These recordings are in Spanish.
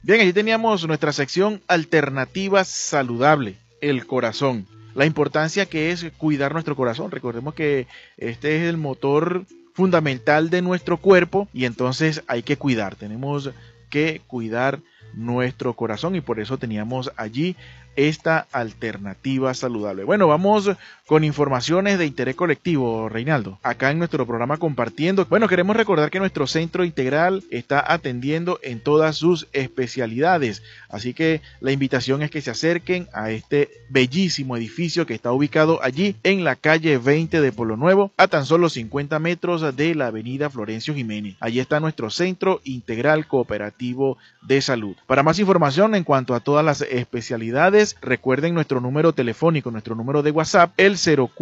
Bien, allí teníamos nuestra sección Alternativa Saludable, el corazón. La importancia que es cuidar nuestro corazón. Recordemos que este es el motor fundamental de nuestro cuerpo y entonces hay que cuidar. Tenemos que cuidar nuestro corazón y por eso teníamos allí esta alternativa saludable. Bueno, vamos con informaciones de interés colectivo, Reinaldo. Acá en nuestro programa Compartiendo. Bueno, queremos recordar que nuestro centro integral está atendiendo en todas sus especialidades. Así que la invitación es que se acerquen a este bellísimo edificio que está ubicado allí en la calle 20 de Pueblo Nuevo, a tan solo 50 metros de la avenida Florencio Jiménez. Allí está nuestro centro integral cooperativo de salud. Para más información en cuanto a todas las especialidades, recuerden nuestro número telefónico, nuestro número de WhatsApp, el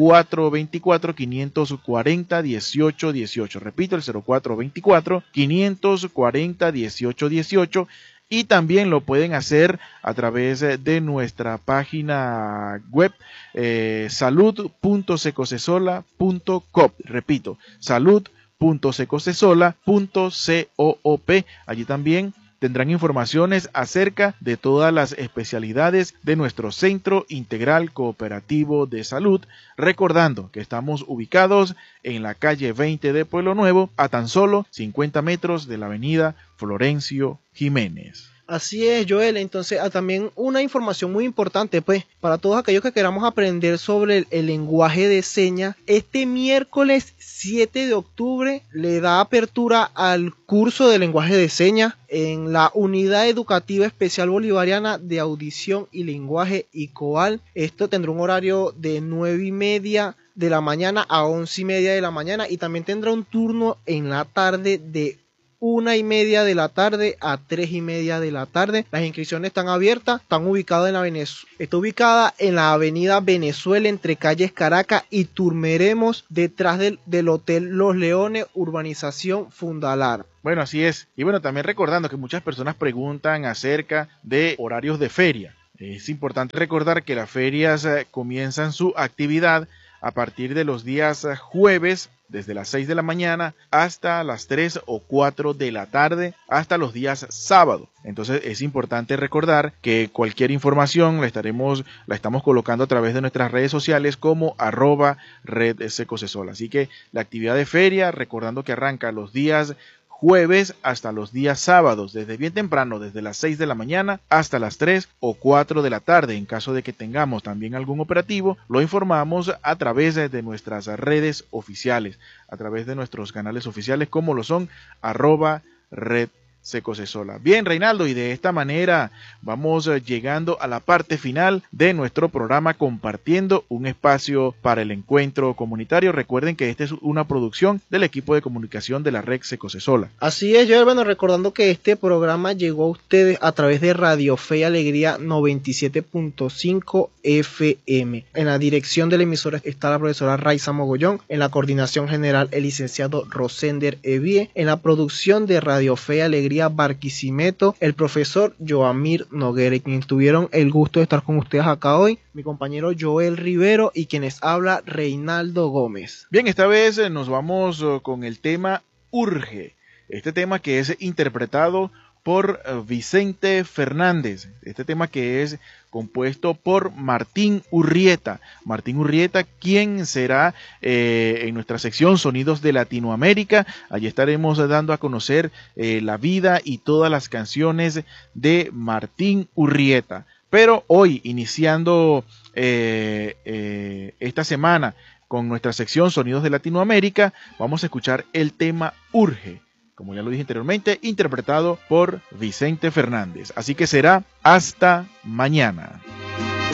0424-540-1818. Repito, el 0424-540-1818. Y también lo pueden hacer a través de nuestra página web salud.secosesola.coop. Repito, salud.secosesola.coop. Allí también tendrán informaciones acerca de todas las especialidades de nuestro Centro Integral Cooperativo de Salud, recordando que estamos ubicados en la calle 20 de Pueblo Nuevo, a tan solo 50 metros de la avenida Florencio Jiménez. Así es, Joel. Entonces, también una información muy importante, pues, para todos aquellos que queramos aprender sobre el lenguaje de señas. Este miércoles 7 de octubre le da apertura al curso de lenguaje de señas en la Unidad Educativa Especial Bolivariana de Audición y Lenguaje ICOAL. Esto tendrá un horario de 9:30 de la mañana a 11:30 de la mañana y también tendrá un turno en la tarde de 1:30 de la tarde a 3:30 de la tarde. Las inscripciones están abiertas, está ubicada en la avenida Venezuela entre calles Caracas y Turmeremos, detrás del Hotel Los Leones, urbanización Fundalar. Bueno, así es. Y bueno, también recordando que muchas personas preguntan acerca de horarios de feria. Es importante recordar que las ferias comienzan su actividad a partir de los días jueves, desde las 6 de la mañana hasta las 3 o 4 de la tarde, hasta los días sábado. Entonces es importante recordar que cualquier información la estamos colocando a través de nuestras redes sociales como @redsecosesola. Así que la actividad de feria, recordando que arranca los días jueves hasta los días sábados, desde bien temprano, desde las 6 de la mañana hasta las 3 o 4 de la tarde. En caso de que tengamos también algún operativo, lo informamos a través de nuestras redes oficiales, a través de nuestros canales oficiales como lo son @redsecosesola. Bien, Reinaldo, y de esta manera vamos llegando a la parte final de nuestro programa Compartiendo, un espacio para el encuentro comunitario. Recuerden que esta es una producción del equipo de comunicación de la red Secosesola. Así es, Joel. Bueno, recordando que este programa llegó a ustedes a través de Radio Fe y Alegría 97.5 FM. En la dirección de la emisora está la profesora Raiza Mogollón, en la coordinación general el licenciado Rosender Evie, en la producción de Radio Fe y Alegría Barquisimeto, el profesor Joamir Noguera, y quienes tuvieron el gusto de estar con ustedes acá hoy, mi compañero Joel Rivero y quienes habla Reinaldo Gómez. Bien, esta vez nos vamos con el tema Urge, este tema que es interpretado por Vicente Fernández, este tema que es compuesto por Martín Urrieta. Martín Urrieta, quien será en nuestra sección Sonidos de Latinoamérica. Allí estaremos dando a conocer la vida y todas las canciones de Martín Urrieta. Pero hoy, iniciando esta semana con nuestra sección Sonidos de Latinoamérica, vamos a escuchar el tema Urge, como ya lo dije anteriormente, interpretado por Vicente Fernández. Así que será hasta mañana.